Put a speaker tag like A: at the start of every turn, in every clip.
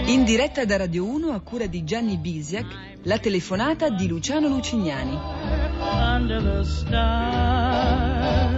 A: In diretta da Radio 1 a cura di Gianni Bisiak, la telefonata di Luciano Lucignani.
B: Under the stars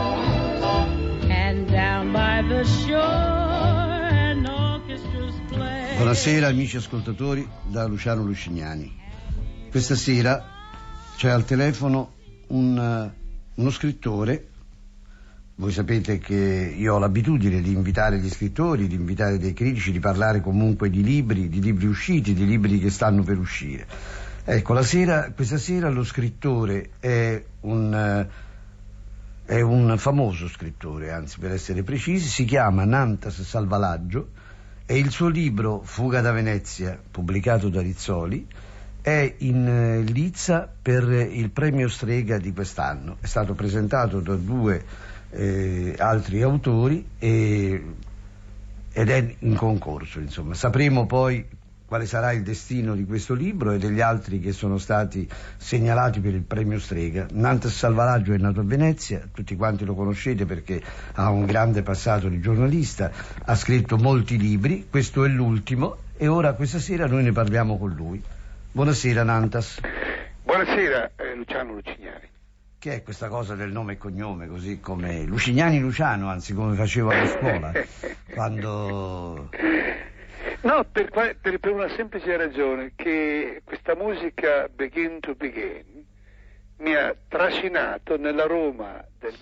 B: and down by the shore an orchestra's play.
C: Buonasera amici ascoltatori da Luciano Lucignani. Questa sera c'è al telefono uno scrittore. Voi sapete che io ho l'abitudine di invitare gli scrittori, di invitare dei critici, di parlare comunque di libri usciti, di libri che stanno per uscire. Ecco, questa sera lo scrittore è un famoso scrittore, anzi per essere precisi, si chiama Nantas Salvalaggio e il suo libro Fuga da Venezia, pubblicato da Rizzoli, è in lizza per il premio Strega di quest'anno. È stato presentato da due altri autori ed è in concorso, insomma. Sapremo poi quale sarà il destino di questo libro e degli altri che sono stati segnalati per il premio Strega. Nantas Salvalaggio è nato a Venezia, tutti quanti lo conoscete perché ha un grande passato di giornalista, ha scritto molti libri, questo è l'ultimo e ora questa sera noi ne parliamo con lui. Buonasera Nantas.
D: Buonasera Luciano Lucignani.
C: Che è questa cosa del nome e cognome, così come Lucignani Luciano, anzi come facevo a scuola, quando...
D: No, per una semplice ragione, che questa musica Begin to Begin mi ha trascinato nella Roma del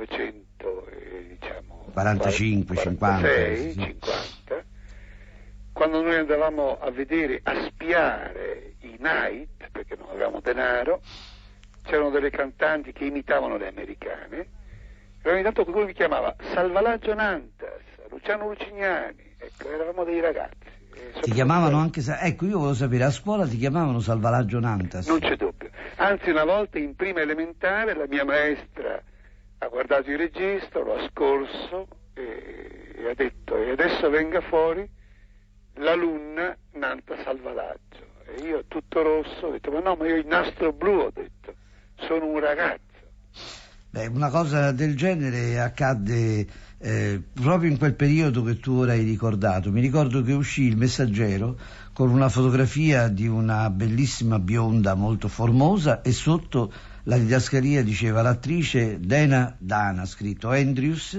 C: 45, 50,
D: 50, quando noi andavamo a vedere, a spiare i night, perché non avevamo denaro. C'erano delle cantanti che imitavano le americane e ogni tanto qualcuno mi chiamava Salvalaggio Nantas, Luciano Lucignani, ecco, eravamo dei ragazzi.
C: Ti chiamavano anche, ecco, io volevo sapere, a scuola ti chiamavano Salvalaggio Nantas?
D: Non c'è dubbio, anzi una volta in prima elementare la mia maestra ha guardato il registro, lo ha scorso e ha detto e adesso venga fuori l'alunna Nantas Salvalaggio, e io tutto rosso ho detto ma io il nastro blu, ho detto sono un ragazzo.
C: Beh, una cosa del genere accadde proprio in quel periodo che tu ora hai ricordato. Mi ricordo che uscì il Messaggero con una fotografia di una bellissima bionda molto formosa e sotto la didascalia diceva l'attrice Dana, scritto Andrews,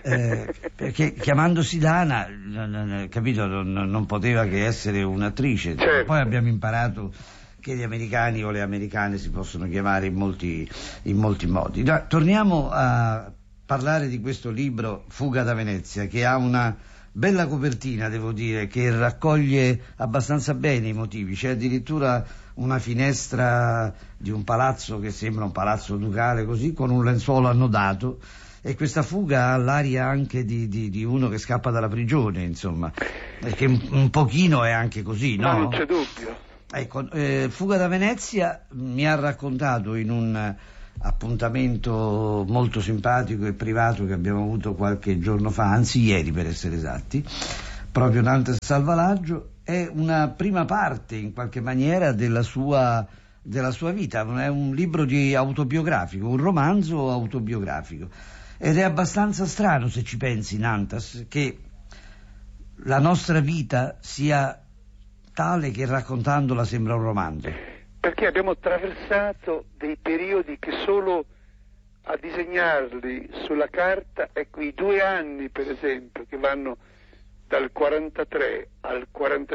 C: perché chiamandosi Dana, capito, non poteva che essere un'attrice.
D: Certo.
C: Poi abbiamo imparato che gli americani o le americane si possono chiamare in molti modi. Torniamo a parlare di questo libro Fuga da Venezia, che ha una bella copertina, devo dire, che raccoglie abbastanza bene i motivi. C'è addirittura una finestra di un palazzo che sembra un palazzo ducale, così, con un lenzuolo annodato, e questa fuga ha l'aria anche di uno che scappa dalla prigione, insomma, perché un pochino è anche così, no?
D: No, non c'è dubbio.
C: Ecco, Fuga da Venezia mi ha raccontato in un appuntamento molto simpatico e privato che abbiamo avuto qualche giorno fa, anzi ieri per essere esatti, proprio Nantas Salvalaggio, è una prima parte in qualche maniera della sua vita, è un libro autobiografico, un romanzo autobiografico, ed è abbastanza strano, se ci pensi, Nantas, che la nostra vita sia tale che raccontandola sembra un romanzo.
D: Perché abbiamo attraversato dei periodi che solo a disegnarli sulla carta, ecco, i 2 anni per esempio che vanno dal 43 al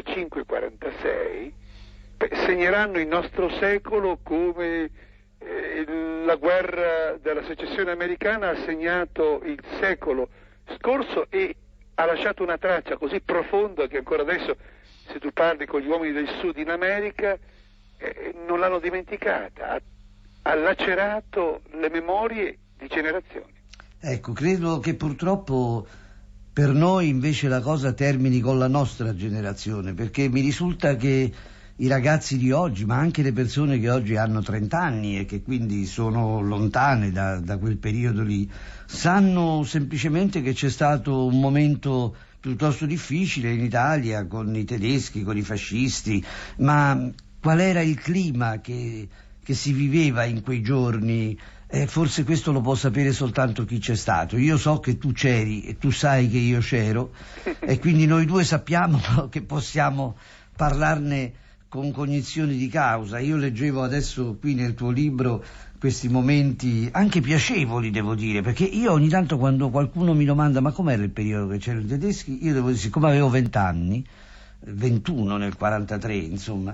D: 45-46 segneranno il nostro secolo come la guerra della secessione americana ha segnato il secolo scorso e ha lasciato una traccia così profonda che ancora adesso, se tu parli con gli uomini del sud in America, non l'hanno dimenticata, ha lacerato le memorie di generazioni.
C: Ecco, credo che purtroppo per noi invece la cosa termini con la nostra generazione, perché mi risulta che i ragazzi di oggi, ma anche le persone che oggi hanno 30 anni e che quindi sono lontane da quel periodo lì, sanno semplicemente che c'è stato un momento piuttosto difficile in Italia con i tedeschi, con i fascisti, ma qual era il clima che si viveva in quei giorni Forse questo lo può sapere soltanto chi c'è stato. Io so che tu c'eri e tu sai che io c'ero e quindi noi due sappiamo che possiamo parlarne con cognizione di causa. Io leggevo adesso qui nel tuo libro questi momenti anche piacevoli, devo dire, perché io ogni tanto quando qualcuno mi domanda ma com'era il periodo che c'erano i tedeschi, io devo dire, siccome avevo 20 anni, 21 nel 43, insomma,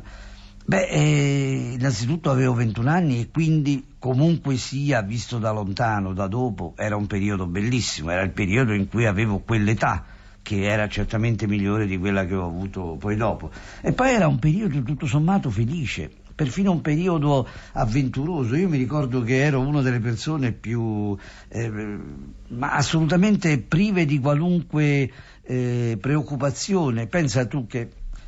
C: innanzitutto avevo 21 anni e quindi comunque sia, visto da lontano, da dopo, era un periodo bellissimo, era il periodo in cui avevo quell'età che era certamente migliore di quella che ho avuto poi dopo, e poi era un periodo tutto sommato felice, perfino un periodo avventuroso. Io mi ricordo che ero una delle persone più ma assolutamente prive di qualunque preoccupazione. Pensa tu che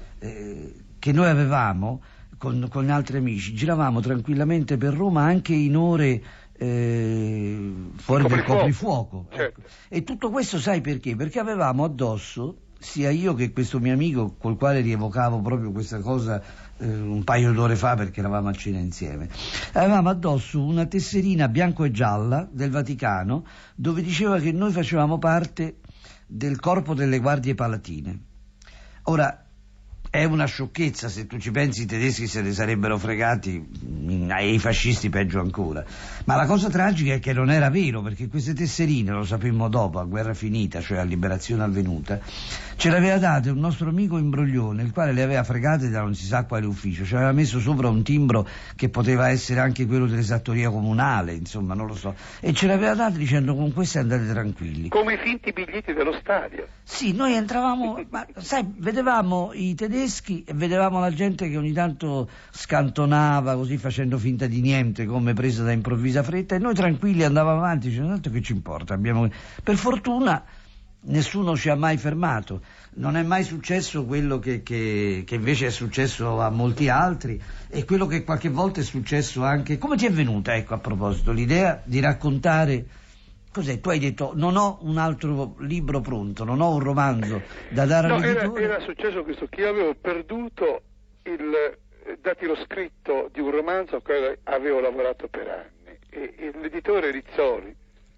C: noi avevamo con altri amici, giravamo tranquillamente per Roma anche in ore fuori del coprifuoco,
D: certo.
C: Ecco. E tutto questo sai perché? Perché avevamo addosso, sia io che questo mio amico col quale rievocavo proprio questa cosa un paio d'ore fa perché eravamo a cena insieme, avevamo addosso una tesserina bianco e gialla del Vaticano dove diceva che noi facevamo parte del corpo delle guardie palatine. Ora, è una sciocchezza, se tu ci pensi, i tedeschi se ne sarebbero fregati e i fascisti peggio ancora, ma la cosa tragica è che non era vero, perché queste tesserine, lo sapemmo dopo, a guerra finita, cioè a liberazione avvenuta, ce le aveva date un nostro amico imbroglione, il quale le aveva fregate da non si sa quale ufficio, ci aveva messo sopra un timbro che poteva essere anche quello dell'esattoria comunale, insomma non lo so, e ce le aveva date dicendo con queste andate tranquilli,
D: come i finti biglietti dello stadio.
C: Sì, noi entravamo, ma sai, vedevamo i tedeschi e vedevamo la gente che ogni tanto scantonava così facendo finta di niente, come presa da improvvisa fretta, e noi tranquilli andavamo avanti dicendo tanto che ci importa. Per fortuna nessuno ci ha mai fermato, non è mai successo quello che invece è successo a molti altri, e quello che qualche volta è successo anche. Come ti è venuta, ecco, a proposito, l'idea di raccontare? Cos'è? Tu hai detto non ho un altro libro pronto, non ho un romanzo da dare all'editore.
D: Era successo questo, che io avevo perduto il datiloscritto di un romanzo a cui avevo lavorato per anni, e l'editore Rizzoli,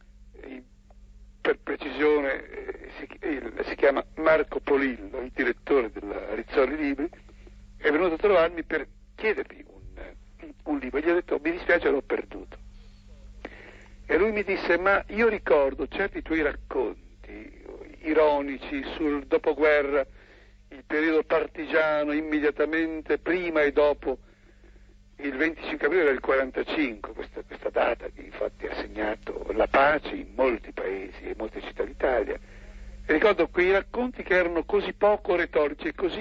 D: per precisione si chiama Marco Polillo, il direttore della Rizzoli Libri, è venuto a trovarmi per chiedermi un libro, e gli ho detto mi dispiace, l'ho perduto. E lui mi disse, ma io ricordo certi tuoi racconti ironici sul dopoguerra, il periodo partigiano immediatamente prima e dopo il 25 aprile del 45, questa data che infatti ha segnato la pace in molti paesi e molte città d'Italia. E ricordo quei racconti che erano così poco retorici e così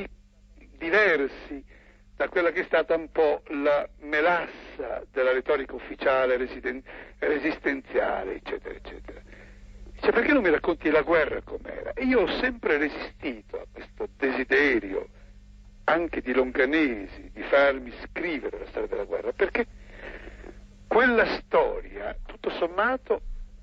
D: diversi da quella che è stata un po' la melassa della retorica ufficiale, resistenziale, eccetera, eccetera. Dice, perché non mi racconti la guerra com'era? E io ho sempre resistito a questo desiderio, anche di Longanesi, di farmi scrivere la storia della guerra, perché quella storia, tutto sommato,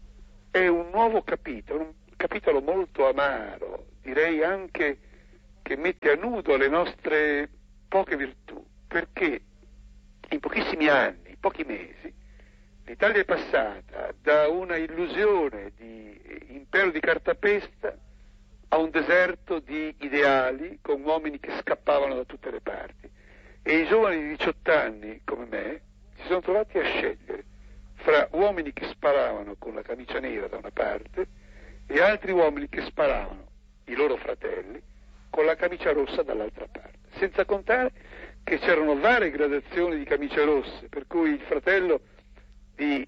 D: è un nuovo capitolo, un capitolo molto amaro, direi anche che mette a nudo le nostre poche virtù, perché in pochissimi anni, in pochi mesi, l'Italia è passata da una illusione di impero di cartapesta a un deserto di ideali con uomini che scappavano da tutte le parti, e i giovani di 18 anni come me si sono trovati a scegliere fra uomini che sparavano con la camicia nera da una parte e altri uomini che sparavano, i loro fratelli, con la camicia rossa dall'altra parte, senza contare che c'erano varie gradazioni di camicie rosse, per cui il fratello di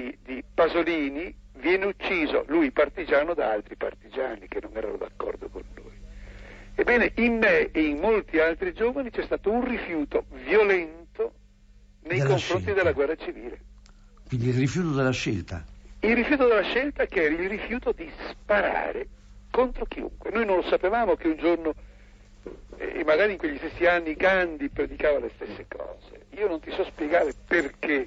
D: Pasolini viene ucciso, lui partigiano, da altri partigiani che non erano d'accordo con lui. Ebbene, in me e in molti altri giovani c'è stato un rifiuto violento nei confronti della guerra civile.
C: Quindi il rifiuto della scelta.
D: Il rifiuto della scelta, che era il rifiuto di sparare contro chiunque. Noi non lo sapevamo che un giorno, e magari in quegli stessi anni, Gandhi predicava le stesse cose. Io non ti so spiegare perché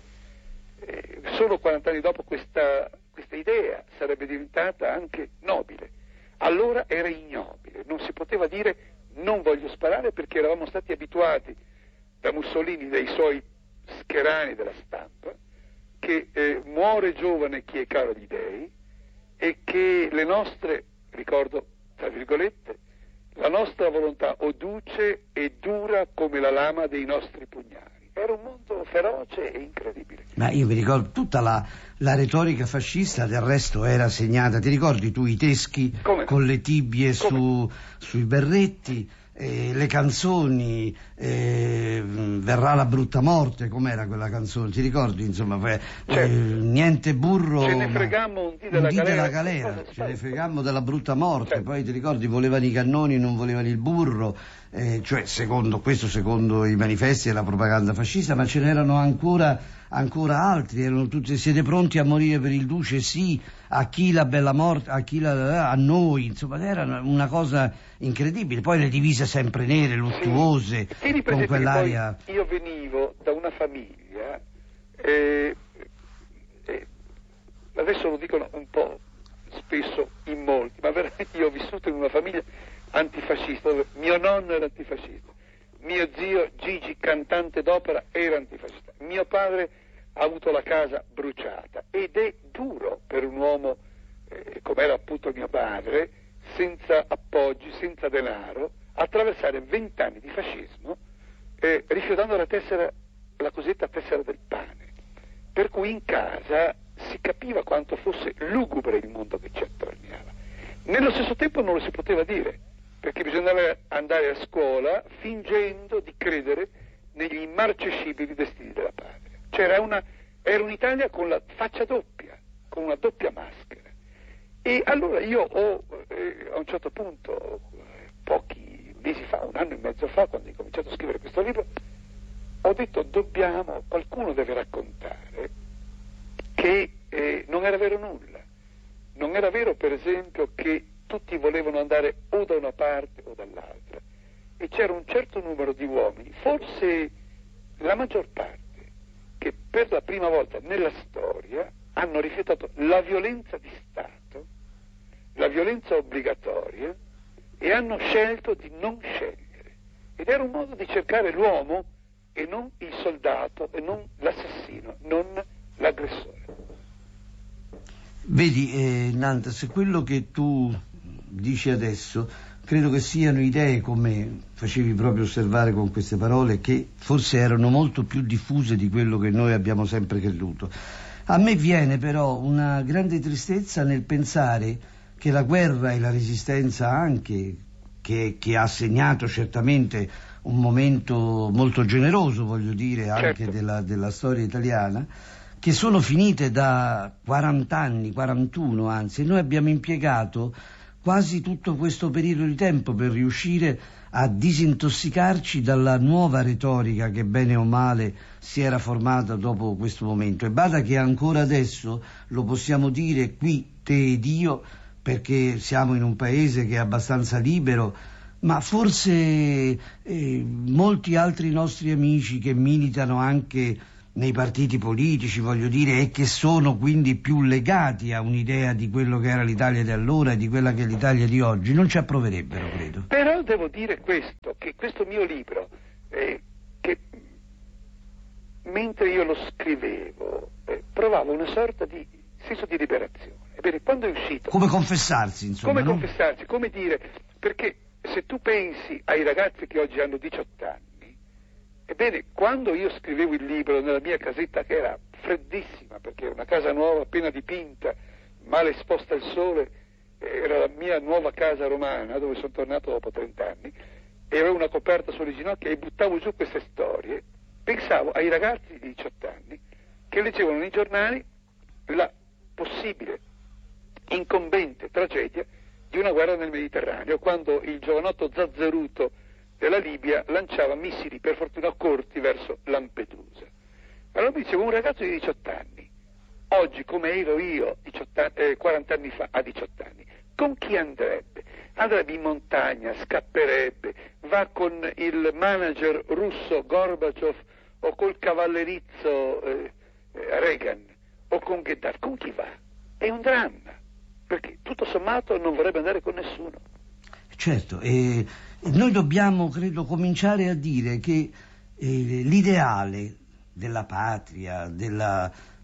D: solo 40 anni dopo questa idea sarebbe diventata anche nobile. Allora era ignobile, non si poteva dire non voglio sparare, perché eravamo stati abituati da Mussolini, dai suoi scherani della stampa, che muore giovane chi è caro agli dèi e che le nostre, ricordo tra virgolette, la nostra volontà oduce e dura come la lama dei nostri pugnali. Era un mondo feroce e incredibile.
C: Ma io mi ricordo tutta la retorica fascista, del resto era segnata, ti ricordi tu i teschi con le tibie sui berretti, le canzoni, verrà la brutta morte, com'era quella canzone, ti ricordi? Insomma, niente burro,
D: ce ne fregammo un dì della galera,
C: ce ne fregammo della brutta morte,
D: certo.
C: Poi ti ricordi, volevano i cannoni, non volevano il burro, cioè secondo i manifesti e la propaganda fascista, ma ce n'erano ancora altri, erano tutti: siete pronti a morire per il duce? Sì. A chi la bella morte? A noi, insomma, era una cosa incredibile. Poi le divise sempre nere, luttuose,
D: sì.
C: con quell'aria.
D: Io venivo da una famiglia, adesso lo dicono un po' spesso in molti, ma veramente io ho vissuto in una famiglia antifascista, dove mio nonno era antifascista, mio zio Gigi, cantante d'opera, era antifascista, mio padre ha avuto la casa bruciata, ed è duro per un uomo come era appunto mio padre, senza appoggi, senza denaro, attraversare 20 anni di fascismo rifiutando la cosiddetta tessera del pane, per cui in casa si capiva quanto fosse lugubre il mondo che ci attorniava. Nello stesso tempo non lo si poteva dire, perché bisognava andare a scuola fingendo di credere negli immarcescibili destini della patria. Cioè era un'Italia con la faccia doppia, con una doppia maschera. E allora io a un certo punto, pochi mesi fa, un anno e mezzo fa, quando ho cominciato a scrivere questo libro, ho detto: qualcuno deve raccontare che non era vero nulla. Non era vero, per esempio, che tutti volevano andare o da una parte o dall'altra, e c'era un certo numero di uomini, forse la maggior parte, che per la prima volta nella storia hanno rifiutato la violenza di Stato, la violenza obbligatoria, e hanno scelto di non scegliere. Ed era un modo di cercare l'uomo e non il soldato, e non l'assassino, non l'aggressore.
C: Vedi, Nantes, quello che tu dici adesso credo che siano idee, come facevi proprio osservare con queste parole, che forse erano molto più diffuse di quello che noi abbiamo sempre creduto. A me viene però una grande tristezza nel pensare che la guerra e la resistenza, anche che ha segnato certamente un momento molto generoso, voglio dire, anche
D: certo,
C: della storia italiana, che sono finite da 40 anni, 41 anzi, e noi abbiamo impiegato quasi tutto questo periodo di tempo per riuscire a disintossicarci dalla nuova retorica che bene o male si era formata dopo questo momento. E bada che ancora adesso lo possiamo dire qui, te ed io, perché siamo in un paese che è abbastanza libero, ma forse molti altri nostri amici che militano anche nei partiti politici, voglio dire, e che sono quindi più legati a un'idea di quello che era l'Italia di allora e di quella che è l'Italia di oggi, non ci approverebbero, credo.
D: Però devo dire che questo mio libro, che mentre io lo scrivevo, provavo una sorta di senso di liberazione. Ebbene, quando è uscito...
C: Come confessarsi, insomma.
D: Come
C: no?
D: confessarsi, come dire, perché se tu pensi ai ragazzi che oggi hanno 18 anni, ebbene, quando io scrivevo il libro nella mia casetta, che era freddissima, perché era una casa nuova, appena dipinta, male esposta al sole, era la mia nuova casa romana, dove sono tornato dopo 30 anni, e avevo una coperta sulle ginocchia e buttavo giù queste storie, pensavo ai ragazzi di 18 anni che leggevano nei giornali la possibile, incombente tragedia di una guerra nel Mediterraneo, quando il giovanotto zazzeruto della Libia lanciava missili, per fortuna corti, verso Lampedusa. Allora mi dicevo, un ragazzo di 18 anni, oggi come ero io 40 anni fa, a 18 anni, con chi andrebbe? Andrebbe in montagna, scapperebbe, va con il manager russo Gorbaciov o col cavallerizzo Reagan o con Gheddafi. Con chi va? È un dramma, perché tutto sommato non vorrebbe andare con nessuno.
C: Certo, e noi dobbiamo, credo, cominciare a dire che l'ideale della patria,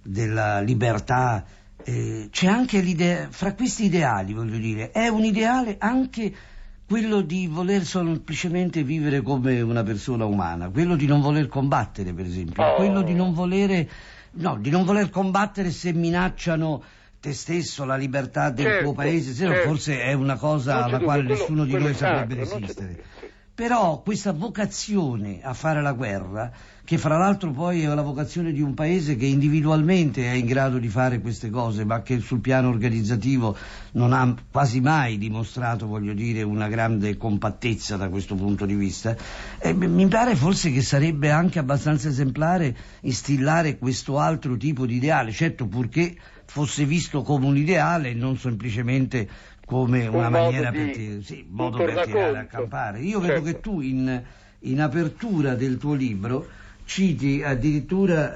C: della libertà, c'è anche l'idea, fra questi ideali, voglio dire, è un ideale anche quello di voler semplicemente vivere come una persona umana, quello di non voler combattere, per esempio, quello di non volere combattere se minacciano te stesso, la libertà del tuo paese, se no forse è una cosa alla quale nessuno di noi saprebbe resistere. Però questa vocazione a fare la guerra, che fra l'altro poi è la vocazione di un paese che individualmente è in grado di fare queste cose, ma che sul piano organizzativo non ha quasi mai dimostrato, voglio dire, una grande compattezza da questo punto di vista, mi pare forse che sarebbe anche abbastanza esemplare instillare questo altro tipo di ideale, certo purché fosse visto come un ideale e non semplicemente come una maniera per tirare a campare. Io vedo che tu in apertura del tuo libro citi addirittura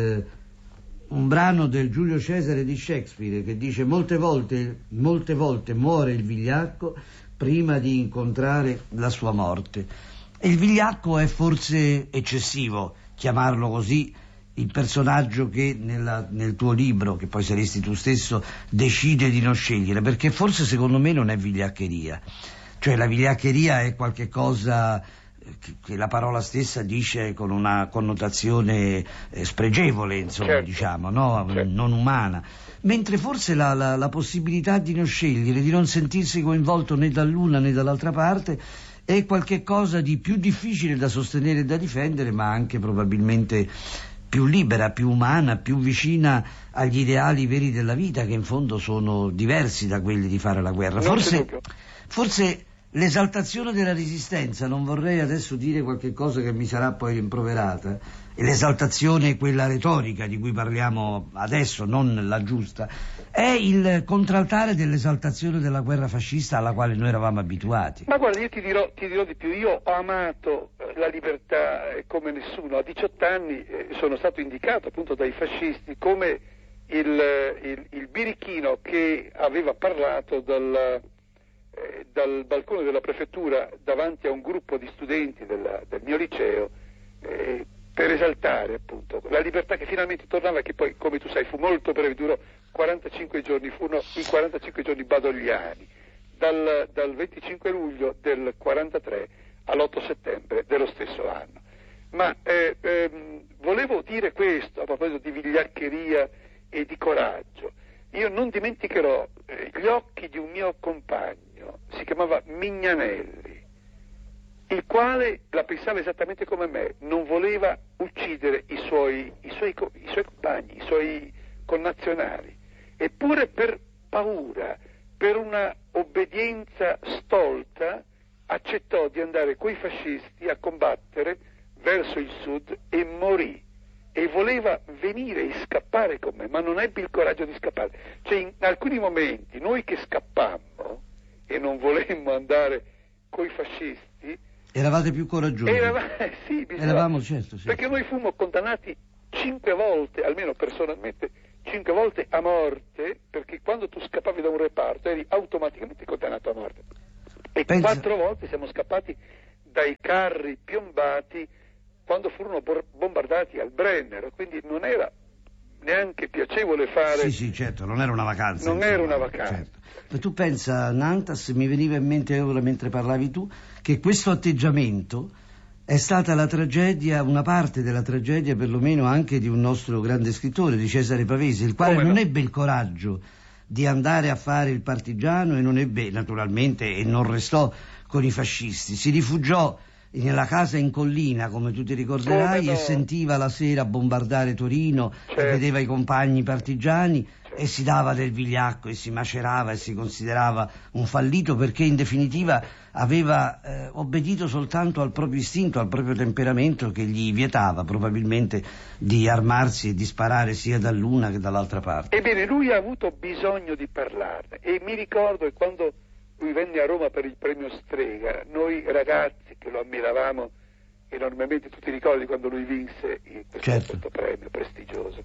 C: un brano del Giulio Cesare di Shakespeare che dice molte volte muore il vigliacco prima di incontrare la sua morte. E il vigliacco è forse eccessivo chiamarlo così, il personaggio che nel tuo libro, che poi saresti tu stesso, decide di non scegliere, perché forse secondo me non è vigliaccheria, cioè la vigliaccheria è qualche cosa che la parola stessa dice con una connotazione spregevole, insomma, certo, diciamo, no? Certo. Non umana, mentre forse la possibilità di non scegliere, di non sentirsi coinvolto né dall'una né dall'altra parte è qualche cosa di più difficile da sostenere e da difendere, ma anche probabilmente più libera, più umana, più vicina agli ideali veri della vita, che in fondo sono diversi da quelli di fare la guerra. Forse l'esaltazione della resistenza, non vorrei adesso dire qualche cosa che mi sarà poi rimproverata, e l'esaltazione, quella retorica di cui parliamo adesso, non la giusta, è il contraltare dell'esaltazione della guerra fascista alla quale noi eravamo abituati.
D: Ma guarda, io ti dirò di più, io ho amato la libertà come nessuno. A 18 anni sono stato indicato appunto dai fascisti come il birichino che aveva parlato dal balcone della prefettura davanti a un gruppo di studenti del mio liceo per esaltare appunto la libertà che finalmente tornava, che poi, come tu sai, fu molto breve, durò 45 giorni, furono i 45 giorni badogliani, dal 25 luglio del 43 all'8 settembre dello stesso anno. Ma volevo dire questo a proposito di vigliaccheria e di coraggio. Io non dimenticherò gli occhi di un mio compagno, si chiamava Mignanelli, il quale la pensava esattamente come me, non voleva uccidere i suoi compagni, i suoi connazionali, eppure per paura, per una obbedienza stolta, accettò di andare coi fascisti a combattere verso il sud e morì. E voleva venire e scappare con me, ma non ebbe il coraggio di scappare. Cioè, in alcuni momenti noi che scappammo e non volemmo andare coi fascisti,
C: eravate più coraggiosi.
D: Sì,
C: eravamo, certo, sì.
D: Perché noi fummo condannati 5 volte, almeno personalmente 5 volte a morte, perché quando tu scappavi da un reparto eri automaticamente condannato a morte. E 4 volte siamo scappati dai carri piombati quando furono bombardati al Brennero, quindi non era neanche piacevole fare...
C: Sì, certo, non era una vacanza.
D: Non era una vacanza.
C: Certo. Ma tu pensa, Nantas, mi veniva in mente ora mentre parlavi tu, che questo atteggiamento è stata la tragedia, una parte della tragedia perlomeno anche di un nostro grande scrittore, di Cesare Pavese, il quale non ebbe il coraggio di andare a fare il partigiano e non ebbe, naturalmente, e non restò con i fascisti, si rifugiò nella casa in collina, come tu ti ricorderai, e sentiva la sera bombardare Torino, certo, e vedeva i compagni partigiani, e si dava del vigliacco e si macerava e si considerava un fallito, perché in definitiva aveva obbedito soltanto al proprio istinto, al proprio temperamento, che gli vietava probabilmente di armarsi e di sparare sia dall'una che dall'altra parte.
D: Ebbene, lui ha avuto bisogno di parlarne, e mi ricordo che quando lui venne a Roma per il premio Strega, noi ragazzi che lo ammiravamo enormemente, tu ti ricordi quando lui vinse questo premio prestigioso,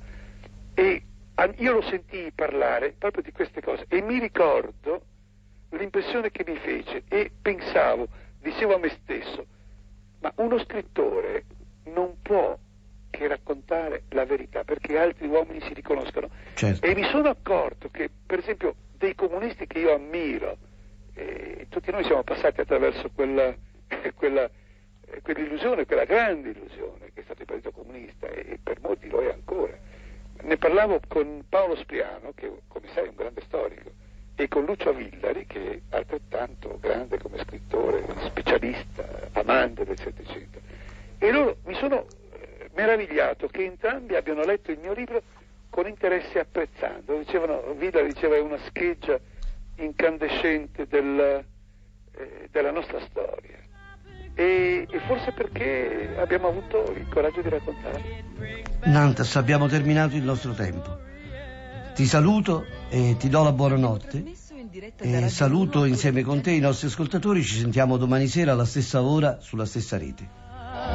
D: e io lo sentii parlare proprio di queste cose, e mi ricordo l'impressione che mi fece, e dicevo a me stesso, ma uno scrittore non può che raccontare la verità, perché altri uomini si riconoscono.
C: Certo.
D: E mi sono accorto che, per esempio, dei comunisti che io ammiro, tutti noi siamo passati attraverso quell'illusione, quella grande illusione che è stato il Partito Comunista, e per molti lo è ancora. Ne parlavo con Paolo Spriano, che come sai è un grande storico, e con Lucio Villari, che è altrettanto grande come scrittore, specialista, amante del Settecento. E loro mi sono meravigliato che entrambi abbiano letto il mio libro con interesse, apprezzando. Villari diceva è una scheggia incandescente della nostra storia. E forse perché abbiamo avuto il coraggio di raccontarla.
C: Nantes, abbiamo terminato il nostro tempo. Ti saluto e ti do la buonanotte e saluto insieme con te i nostri ascoltatori. Ci sentiamo domani sera alla stessa ora sulla stessa rete.